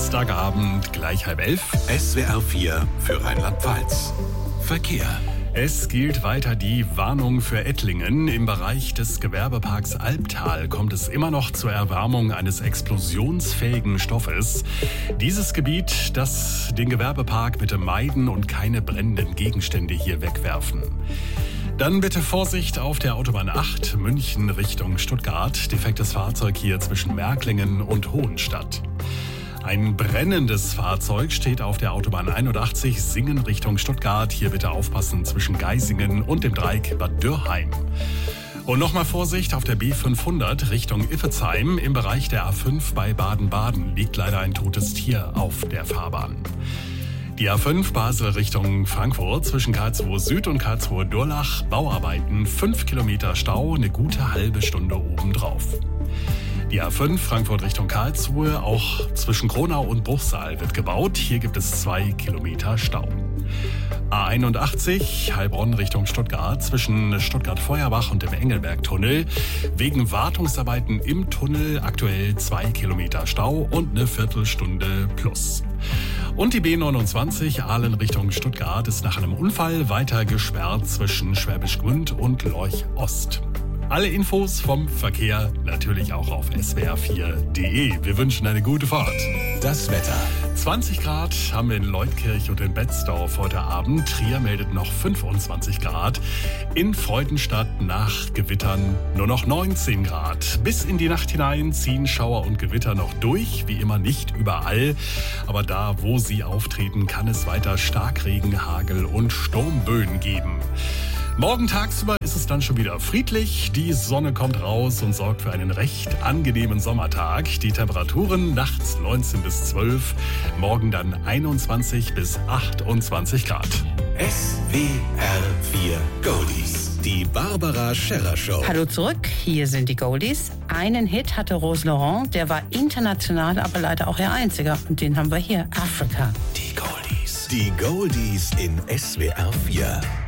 Dienstagabend, gleich 10:30. SWR 4 für Rheinland-Pfalz. Verkehr. Es gilt weiter die Warnung für Ettlingen. Im Bereich des Gewerbeparks Albtal kommt es immer noch zur Erwärmung eines explosionsfähigen Stoffes. Dieses Gebiet, das den Gewerbepark bitte meiden und keine brennenden Gegenstände hier wegwerfen. Dann bitte Vorsicht auf der Autobahn 8, München Richtung Stuttgart. Defektes Fahrzeug hier zwischen Märklingen und Hohenstadt. Ein brennendes Fahrzeug steht auf der Autobahn 81 Singen Richtung Stuttgart. Hier bitte aufpassen zwischen Geisingen und dem Dreieck Bad Dürrheim. Und nochmal Vorsicht auf der B500 Richtung Iffezheim. Im Bereich der A5 bei Baden-Baden liegt leider ein totes Tier auf der Fahrbahn. Die A5 Basel Richtung Frankfurt zwischen Karlsruhe Süd und Karlsruhe Durlach. Bauarbeiten, 5 Kilometer Stau, eine gute halbe Stunde obendrauf. Die A5 Frankfurt Richtung Karlsruhe, auch zwischen Kronau und Bruchsal wird gebaut. Hier gibt es 2 Kilometer Stau. A81 Heilbronn Richtung Stuttgart zwischen Stuttgart-Feuerbach und dem Engelberg-Tunnel. Wegen Wartungsarbeiten im Tunnel aktuell 2 Kilometer Stau und eine Viertelstunde plus. Und die B29 Aalen Richtung Stuttgart ist nach einem Unfall weiter gesperrt zwischen Schwäbisch Gmünd und Lorch Ost. Alle Infos vom Verkehr natürlich auch auf swr4.de. Wir wünschen eine gute Fahrt. Das Wetter. 20 Grad haben wir in Leutkirch und in Betzdorf heute Abend. Trier meldet noch 25 Grad. In Freudenstadt nach Gewittern nur noch 19 Grad. Bis in die Nacht hinein ziehen Schauer und Gewitter noch durch. Wie immer nicht überall. Aber da, wo sie auftreten, kann es weiter Starkregen, Hagel und Sturmböen geben. Morgen tagsüber ist es dann schon wieder friedlich. Die Sonne kommt raus und sorgt für einen recht angenehmen Sommertag. Die Temperaturen nachts 19 bis 12, morgen dann 21 bis 28 Grad. SWR 4 Goldies. Die Barbara Scherrer Show. Hallo zurück, hier sind die Goldies. Einen Hit hatte Rose Laurent, der war international, aber leider auch ihr einziger. Und den haben wir hier, Africa. Die Goldies. Die Goldies in SWR 4.